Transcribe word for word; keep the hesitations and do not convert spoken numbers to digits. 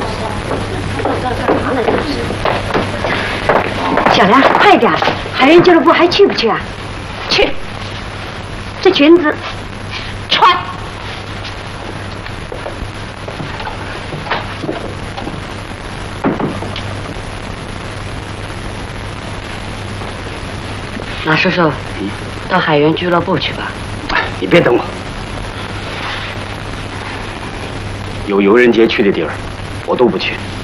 小梁，快点！海员俱乐部还去不去啊？ 去。 这裙子穿。 马叔叔，到海员俱乐部去吧。 你别等我。有游人节去的地儿，我都不去。